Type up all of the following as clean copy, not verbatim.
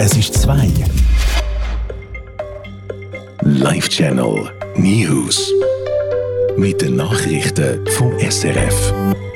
Es ist 2. Live Channel News. Mit den Nachrichten vom SRF.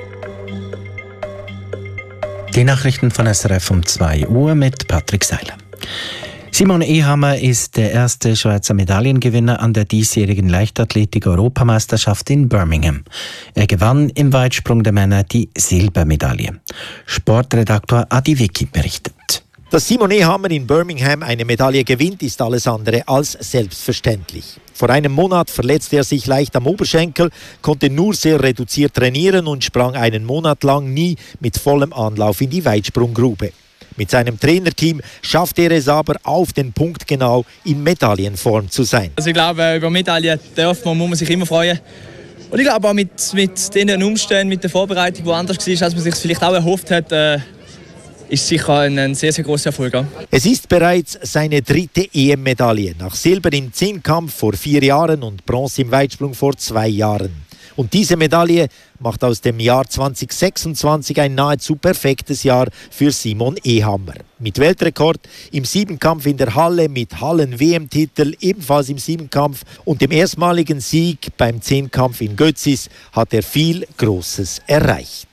Die Nachrichten von SRF um 2 Uhr mit Patrick Seiler. Simon Ehammer ist der erste Schweizer Medaillengewinner an der diesjährigen Leichtathletik-Europameisterschaft in Birmingham. Er gewann im Weitsprung der Männer die Silbermedaille. Sportredaktor Adi Vicky berichtet. Dass Simon Ehammer in Birmingham eine Medaille gewinnt, ist alles andere als selbstverständlich. Vor einem Monat verletzte er sich leicht am Oberschenkel, konnte nur sehr reduziert trainieren und sprang einen Monat lang nie mit vollem Anlauf in die Weitsprunggrube. Mit seinem Trainerteam schafft er es aber auf den Punkt genau, in Medaillenform zu sein. Also ich glaube, über Medaillen muss man sich immer freuen. Und ich glaube auch mit den Umständen, mit der Vorbereitung, die anders war, als man sich vielleicht auch erhofft hat, ist sicher ein sehr, sehr grosser Erfolg. Es ist bereits seine 3. EM-Medaille. Nach Silber im Zehnkampf vor 4 Jahren und Bronze im Weitsprung vor 2 Jahren. Und diese Medaille macht aus dem Jahr 2026 ein nahezu perfektes Jahr für Simon Ehammer. Mit Weltrekord im Siebenkampf in der Halle, mit Hallen-WM-Titel ebenfalls im Siebenkampf und dem erstmaligen Sieg beim Zehnkampf in Götzis hat er viel Großes erreicht.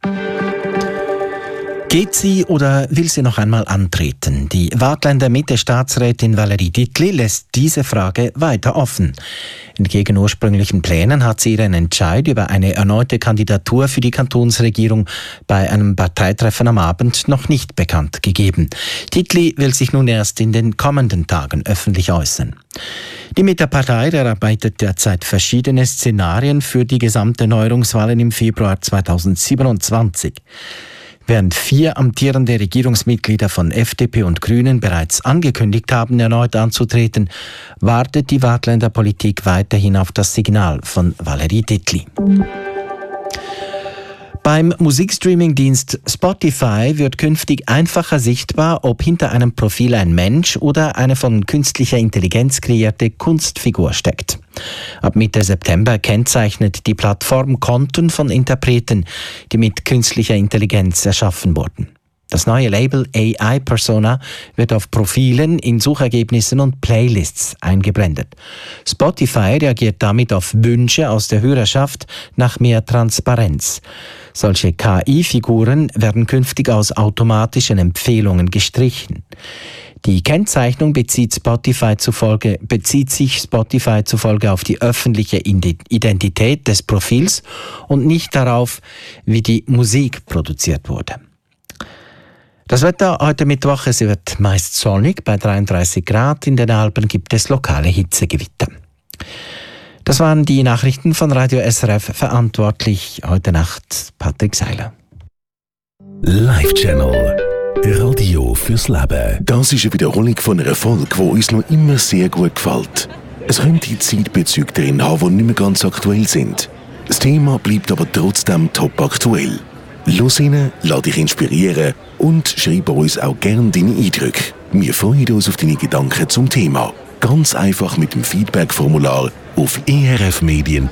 Geht sie oder will sie noch einmal antreten? Die Waadtländer Mitte-Staatsrätin Valerie Dietli lässt diese Frage weiter offen. Entgegen ursprünglichen Plänen hat sie ihren Entscheid über eine erneute Kandidatur für die Kantonsregierung bei einem Parteitreffen am Abend noch nicht bekannt gegeben. Dietli will sich nun erst in den kommenden Tagen öffentlich äußern. Die Mitte-Partei erarbeitet derzeit verschiedene Szenarien für die Gesamterneuerungswahlen im Februar 2027. Während 4 amtierende Regierungsmitglieder von FDP und Grünen bereits angekündigt haben, erneut anzutreten, wartet die Waadtländer Politik weiterhin auf das Signal von Valerie Dietli. Beim Musikstreaming-Dienst Spotify wird künftig einfacher sichtbar, ob hinter einem Profil ein Mensch oder eine von künstlicher Intelligenz kreierte Kunstfigur steckt. Ab Mitte September kennzeichnet die Plattform Konten von Interpreten, die mit künstlicher Intelligenz erschaffen wurden. Das neue Label AI Persona wird auf Profilen, in Suchergebnissen und Playlists eingeblendet. Spotify reagiert damit auf Wünsche aus der Hörerschaft nach mehr Transparenz. Solche KI-Figuren werden künftig aus automatischen Empfehlungen gestrichen. Die Kennzeichnung bezieht sich Spotify zufolge auf die öffentliche Identität des Profils und nicht darauf, wie die Musik produziert wurde. Das Wetter heute Mittwoch, es wird meist sonnig, bei 33 Grad. In den Alpen gibt es lokale Hitzegewitter. Das waren die Nachrichten von Radio SRF, verantwortlich heute Nacht Patrick Seiler. Live Channel Radio fürs Leben. Das ist eine Wiederholung von einer Folge, die uns noch immer sehr gut gefällt. Es könnte Zeitbezüge drin haben, die nicht mehr ganz aktuell sind. Das Thema bleibt aber trotzdem top aktuell. Los rein, lass dich inspirieren und schreib uns auch gerne deine Eindrücke. Wir freuen uns auf deine Gedanken zum Thema. Ganz einfach mit dem Feedback-Formular auf erfmedien.ch.